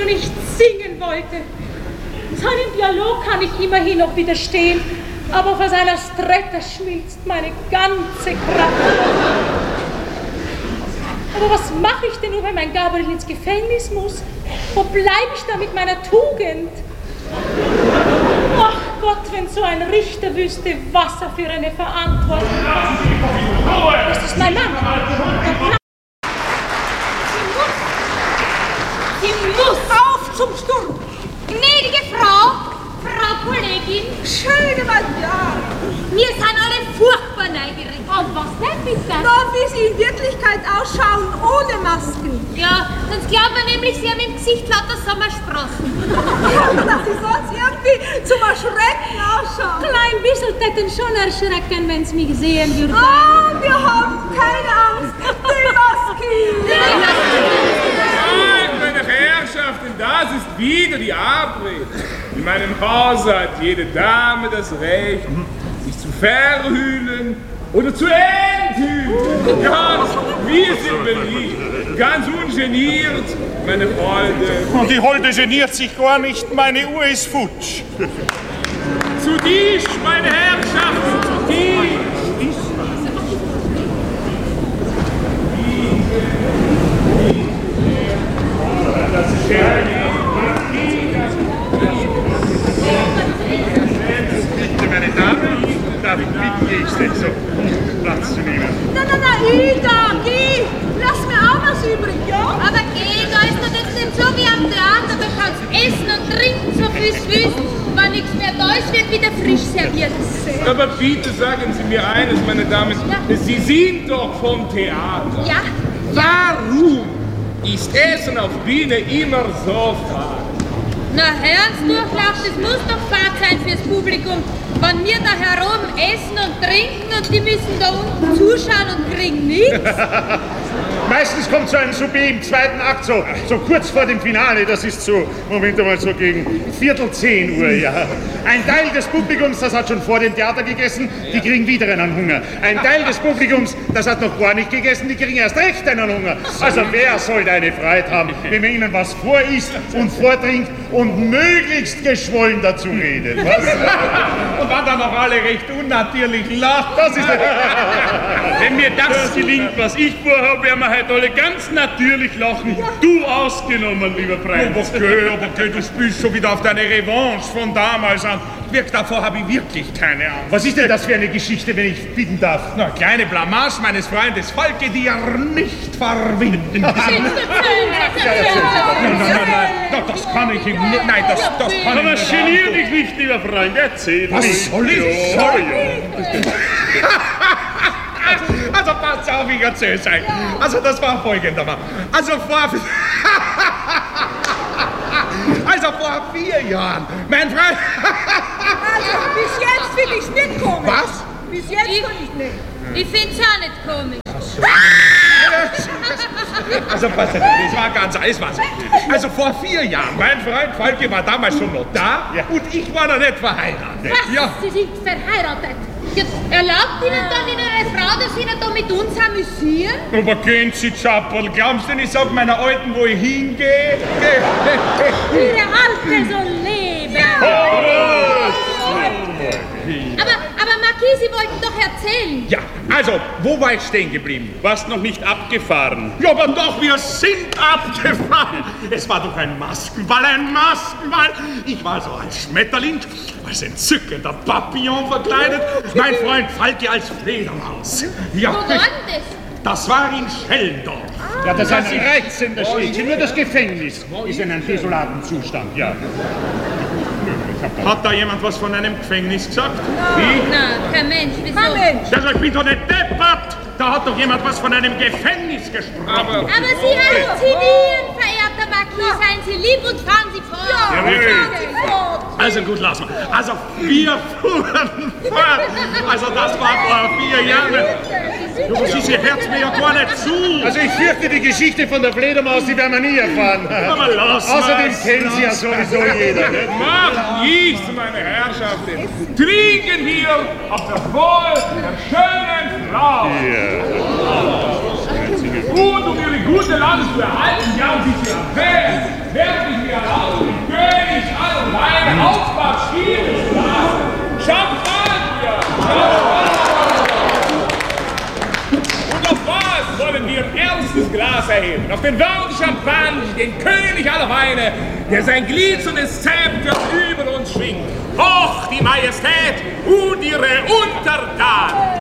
nicht singen wollte. Seinem Dialog kann ich immerhin noch widerstehen, aber vor seiner Stretta schmilzt meine ganze Kraft. Aber was mache ich denn nur, wenn mein Gabriel ins Gefängnis muss? Wo bleibe ich da mit meiner Tugend? Ach Gott, wenn so ein Richter wüsste, was er für eine Verantwortung hat. Das ist mein Mann. Sie muss auf zum Sturm. Gnädige Frau Kollegin. Schöne Madame. Wir sind alle furchtbar neugierig. Und was denn bitte? Na, wie Sie in Wirklichkeit ausschauen, ohne Masken. Ja, sonst glaubt man nämlich, Sie haben im Gesicht lauter Sommersprossen. Ja, dass Sie sonst irgendwie zum Erschrecken ausschauen. Klein bisschen täten schon erschrecken, wenn Sie mich sehen würden. Ah, wir haben keine Angst. Die Maske. Meine Herrschaften, das ist wieder die Abrede. In meinem Hause hat jede Dame das Recht, sich zu verhüllen oder zu enthüllen. Ganz, wir sind beliebt, ganz ungeniert, meine Freunde. Und die Holde geniert sich gar nicht, meine Uhr ist futsch. Zu Tisch, meine Herrschaften, zu Tisch. Das ist schön. Bitte, meine Damen, darf ich bitten, ich so Platz zu nehmen. Na, Ida, geh. Lass mir auch was übrig, ja? Aber geh, da ist doch jetzt nicht so wie am Theater. Da kannst essen und trinken, so viel es willst. Wenn nichts mehr da ist, wird wieder frisch serviert. Aber bitte sagen Sie mir eines, meine Damen. Ja. Sie sind doch vom Theater. Ja. Warum ist Essen auf Bühne immer so fad? Na, Herrensdurchlauf, das muss doch fad sein fürs Publikum. Wenn wir da heroben essen und trinken und die müssen da unten zuschauen und kriegen nichts. Meistens kommt so ein Souper im zweiten Akt, so kurz vor dem Finale, das ist so, Moment einmal, so gegen 9:45, ja. Ein Teil des Publikums, das hat schon vor dem Theater gegessen, die kriegen wieder einen Hunger. Ein Teil des Publikums, das hat noch gar nicht gegessen, die kriegen erst recht einen Hunger. Also wer soll da eine Freiheit haben, wenn man ihnen was vorisst und vortrinkt und möglichst geschwollen dazu redet, was? Und wenn dann noch alle recht unnatürlich lachen. Das ist Wenn mir das gelingt, was ich vorhabe, werden wir heute alle ganz natürlich lachen. Du ausgenommen, lieber Prinz. Aber du spielst schon wieder auf deine Revanche von damals an. Wirkt davor habe ich wirklich keine Angst. Was ist denn das für eine Geschichte, wenn ich bitten darf? Na, kleine Blamage meines Freundes Falke, die er nicht verwinden kann. Nein, das kann ich ihm nicht. Nein, das kann ich Aber nicht. genier dich nicht, lieber Freund. Erzähl Was mich. soll ich? Also passt auf, ich erzähl's euch. Also das war folgendermaßen. Also vor 4 Jahren, mein Freund... Also, bis jetzt finde ich's nicht komisch. Was? Bis jetzt finde ich's nicht. Ich find's auch nicht komisch. Also pass auf, das war ganz alles was. Also vor 4 Jahren, mein Freund Falke war damals schon noch da und ich war noch nicht verheiratet. Was? Ja. Sie sind verheiratet. Ja, erlaubt Ihnen dann Ihre Frau, dass Sie nicht da mit uns amüsieren? Aber gehen Sie, Chappel, glaubst du, ich sag meiner Alten, wo ich hingehe? Ihre Alte soll leben. Aber Marquis, Sie wollten doch erzählen. Ja, also, wo war ich stehen geblieben? Warst noch nicht abgefahren. Ja, aber doch, wir sind abgefahren. Es war doch ein Maskenball, Ich war so als Schmetterling, als entzückender Papillon verkleidet. Mein Freund Falke als Fledermaus. Ja, Wo war denn das? das war in Schellendorf. Ja, das ist ein reizender Schritt. Nur das Gefängnis ist in einem desolaten Zustand, ja. Hat da jemand was von einem Gefängnis gesagt? Na, kein Mensch, wieso? Kein Mensch. Ja, ich bin doch nicht deppert. Da hat doch jemand was von einem Gefängnis gesprochen. Aber Sie halluzinieren, verehrter Marquis. Seien Sie lieb und fahren Sie fort. Ja, Also gut, lass mal. Also wir fuhren fort. Also das war vor 4 Jahren. Ja, was ist, ihr hört mir ja gar nicht zu. Also ich fürchte, die Geschichte von der Fledermaus, die werden wir nie erfahren. Aber lass Außerdem mal's, kennt sie ja sowieso jeder. Ne? Macht nichts, meine Herrschaften. Trinken wir auf das Wohl der schönen Frau. Und um ihre gute Lage zu erhalten, ja, und sich zu erfähren, werde ich mir erlauben, den König aller Weine Aufwachs spielen zu lassen. Champagner! Und auf was wollen wir ein erstes Glas erheben? Auf den Wein Champagne, den König aller Weine, der sein glitzerndes Zepter über uns schwingt. Hoch die Majestät und ihre Untertanen!